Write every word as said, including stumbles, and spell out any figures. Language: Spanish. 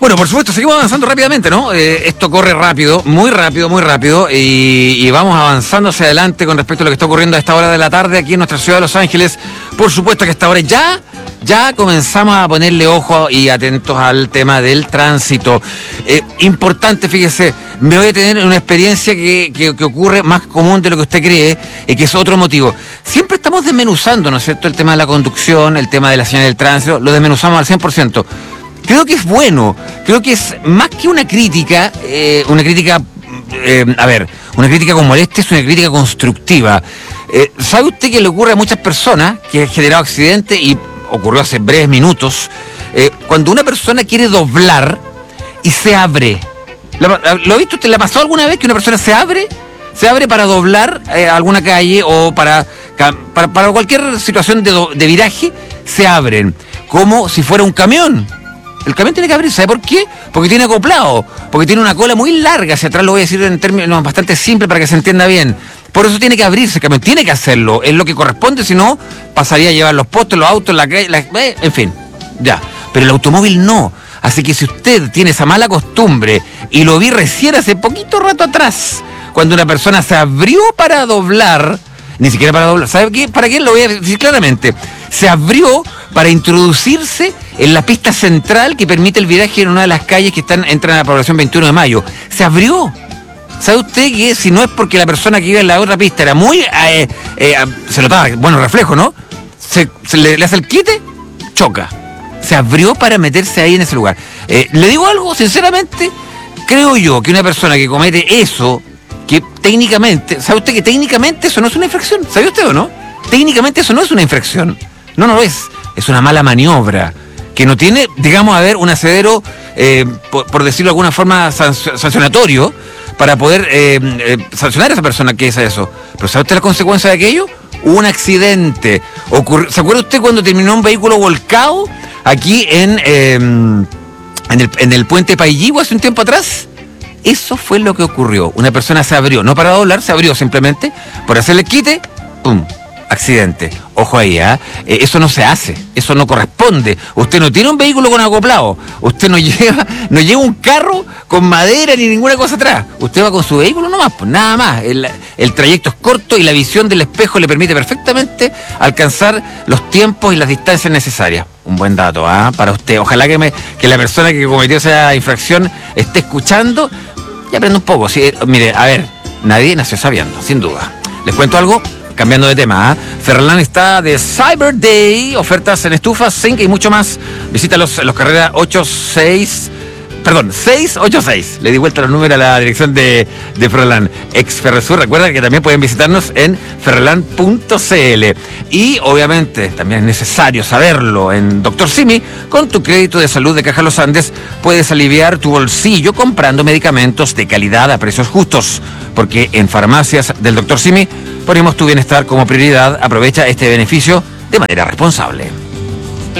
Bueno, por supuesto, seguimos avanzando rápidamente, ¿no? Eh, esto corre rápido, muy rápido, muy rápido, y, y vamos avanzando hacia adelante con respecto a lo que está ocurriendo a esta hora de la tarde aquí en nuestra ciudad de Los Ángeles. Por supuesto que a esta hora ya, ya comenzamos a ponerle ojo y atentos al tema del tránsito. Eh, importante, fíjese, me voy a tener una experiencia que, que, que ocurre más común de lo que usted cree, y que es otro motivo. Siempre estamos desmenuzando, ¿no es cierto?, el tema de la conducción, el tema de la señal del tránsito, lo desmenuzamos al cien por ciento. Creo que es bueno, creo que es más que una crítica, eh, una crítica, eh, a ver, una crítica con molestia, es una crítica constructiva. Eh, ¿Sabe usted que le ocurre a muchas personas que ha generado accidentes y ocurrió hace breves minutos? Eh, cuando una persona quiere doblar y se abre, ¿lo, lo ha visto usted? ¿Le ha pasado alguna vez que una persona se abre? Se abre para doblar eh, alguna calle o para, para, para cualquier situación de, do, de viraje, se abren, como si fuera un camión. El camión tiene que abrir, ¿sabe por qué? Porque tiene acoplado, porque tiene una cola muy larga hacia atrás, lo voy a decir en términos bastante simples para que se entienda bien. Por eso tiene que abrirse el camión, tiene que hacerlo, es lo que corresponde, si no, pasaría a llevar los postes, los autos, la calle, la, eh, en fin, ya. Pero el automóvil no. Así que si usted tiene esa mala costumbre, y lo vi recién hace poquito rato atrás, cuando una persona se abrió para doblar, ni siquiera para doblar, ¿sabe qué? ¿Para qué? Lo voy a decir claramente. Se abrió para introducirse en la pista central que permite el viraje en una de las calles que están entran a la población veintiuno de mayo. Se abrió. ¿Sabe usted que si no es porque la persona que iba en la otra pista era muy... Eh, eh, se notaba, bueno, reflejo, ¿no? Se, se le, le hace el quite, choca. Se abrió para meterse ahí en ese lugar. Eh, le digo algo, sinceramente, creo yo que una persona que comete eso, que técnicamente... ¿Sabe usted que técnicamente eso no es una infracción? ¿Sabe usted o no? Técnicamente eso no es una infracción. No, no lo es. Es una mala maniobra que no tiene, digamos, a ver, un asedero, eh, por, por decirlo de alguna forma, sancionatorio para poder eh, eh, sancionar a esa persona que hace eso. Pero ¿sabe usted la consecuencia de aquello? Un accidente. Ocurre, ¿se acuerda usted cuando terminó un vehículo volcado aquí en, eh, en, el, en el puente Pailligua hace un tiempo atrás? Eso fue lo que ocurrió. Una persona se abrió, no para doblar, se abrió simplemente por hacerle el quite, ¡pum! Accidente. Ojo ahí, ¿eh? eh, eso no se hace, eso no corresponde. Usted no tiene un vehículo con acoplado, usted no lleva, no lleva un carro con madera ni ninguna cosa atrás. Usted va con su vehículo nomás, pues nada más. El, el trayecto es corto y la visión del espejo le permite perfectamente alcanzar los tiempos y las distancias necesarias. Un buen dato, ¿ah? ¿eh? Para usted. Ojalá que, me, que la persona que cometió esa infracción esté escuchando y aprenda un poco. ¿Sí? Mire, a ver, nadie nació sabiendo, sin duda. Les cuento algo. Cambiando de tema, ¿eh? Ferrolán está de Cyber Day, ofertas en estufas, zinc y mucho más. Visita los, los carreras ocho seis, perdón, seis ocho seis. Le di vuelta los números a la dirección de, de Ferrolán. Ex Ferresur, recuerda que también pueden visitarnos en ferrolán punto c l. Y obviamente, también es necesario saberlo, en Doctor Simi, con tu crédito de salud de Caja Los Andes, puedes aliviar tu bolsillo comprando medicamentos de calidad a precios justos. Porque en farmacias del Doctor Simi ponemos tu bienestar como prioridad. Aprovecha este beneficio de manera responsable.